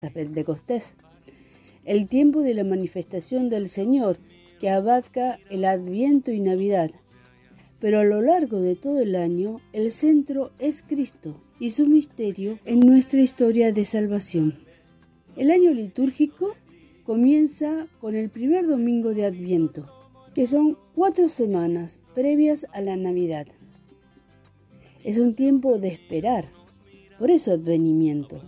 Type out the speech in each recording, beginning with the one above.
Pentecostés, el tiempo de la manifestación del Señor que abarca el Adviento y Navidad. Pero a lo largo de todo el año, el centro es Cristo y su misterio en nuestra historia de salvación. El año litúrgico comienza con el primer domingo de Adviento, que son 4 semanas previas a la Navidad. Es un tiempo de esperar, por eso advenimiento.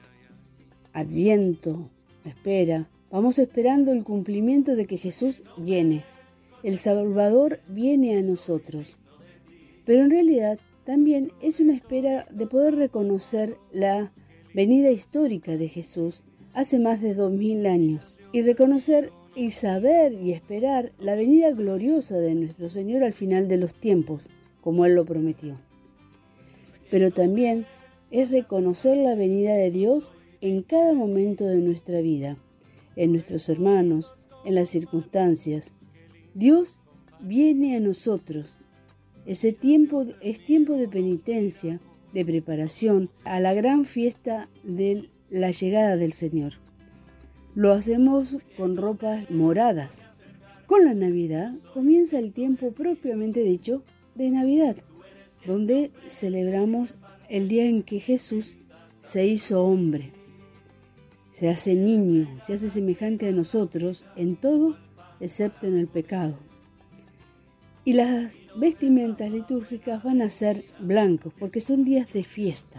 Adviento, espera, vamos esperando el cumplimiento de que Jesús viene. El Salvador viene a nosotros. Pero en realidad también es una espera de poder reconocer la venida histórica de Jesús hace más de 2000 años y reconocer y saber y esperar la venida gloriosa de nuestro Señor al final de los tiempos, como Él lo prometió. Pero también es reconocer la venida de Dios en cada momento de nuestra vida, en nuestros hermanos, en las circunstancias. Dios viene a nosotros. Ese tiempo es tiempo de penitencia, de preparación a la gran fiesta de la llegada del Señor. Lo hacemos con ropas moradas. Con la Navidad comienza el tiempo propiamente dicho de Navidad, donde celebramos el día en que Jesús se hizo hombre, se hace niño, se hace semejante a nosotros en todo excepto en el pecado. Y las vestimentas litúrgicas van a ser blancos porque son días de fiesta.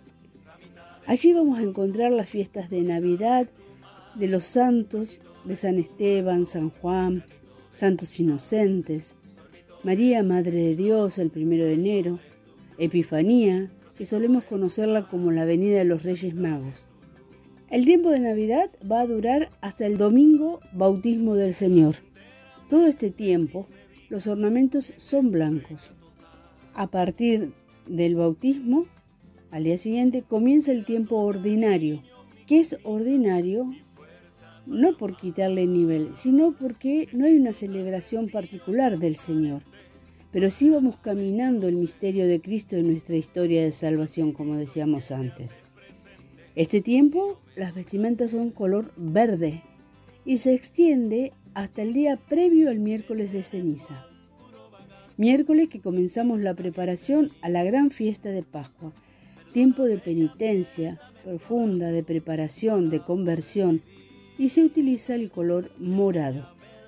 Allí vamos a encontrar las fiestas de Navidad, de los santos, de San Esteban, San Juan, santos inocentes, María, Madre de Dios, el 1 de enero, Epifanía, que solemos conocerla como la venida de los Reyes Magos. El tiempo de Navidad va a durar hasta el domingo bautismo del Señor. Todo este tiempo, los ornamentos son blancos. A partir del bautismo, al día siguiente, comienza el tiempo ordinario. ¿Qué es ordinario? No por quitarle nivel, sino porque no hay una celebración particular del Señor. Pero sí vamos caminando el misterio de Cristo en nuestra historia de salvación, como decíamos antes. Este tiempo, las vestimentas son color verde y se extiende hasta el día previo al miércoles de ceniza. Miércoles que comenzamos la preparación a la gran fiesta de Pascua, tiempo de penitencia profunda, de preparación, de conversión, y se utiliza el color morado.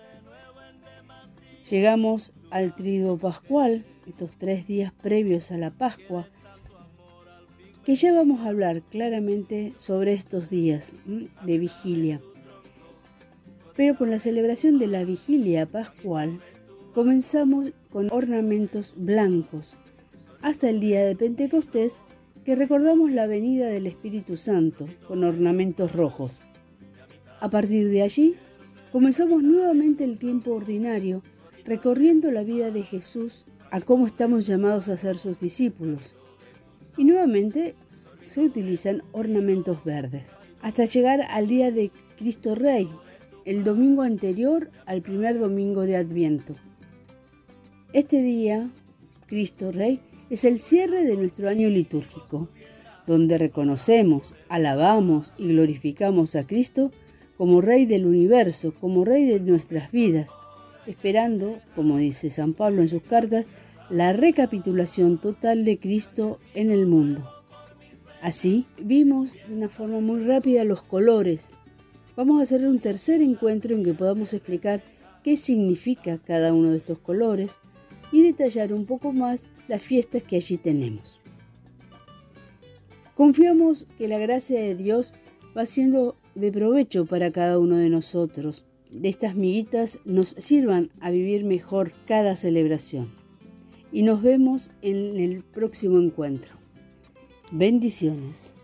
Llegamos al Triduo Pascual, estos 3 días previos a la Pascua, que ya vamos a hablar claramente sobre estos días de vigilia. Pero con la celebración de la vigilia pascual, comenzamos con ornamentos blancos, hasta el día de Pentecostés, que recordamos la venida del Espíritu Santo, con ornamentos rojos. A partir de allí, comenzamos nuevamente el tiempo ordinario, recorriendo la vida de Jesús a cómo estamos llamados a ser sus discípulos. Y nuevamente se utilizan ornamentos verdes, hasta llegar al día de Cristo Rey, el domingo anterior al primer domingo de Adviento. Este día, Cristo Rey, es el cierre de nuestro año litúrgico, donde reconocemos, alabamos y glorificamos a Cristo como Rey del universo, como Rey de nuestras vidas, esperando, como dice San Pablo en sus cartas, la recapitulación total de Cristo en el mundo. Así, vimos de una forma muy rápida los colores. Vamos a hacer un tercer encuentro en que podamos explicar qué significa cada uno de estos colores y detallar un poco más las fiestas que allí tenemos. Confiamos que la gracia de Dios va siendo de provecho para cada uno de nosotros. De estas miguitas nos sirvan a vivir mejor cada celebración. Y nos vemos en el próximo encuentro. Bendiciones.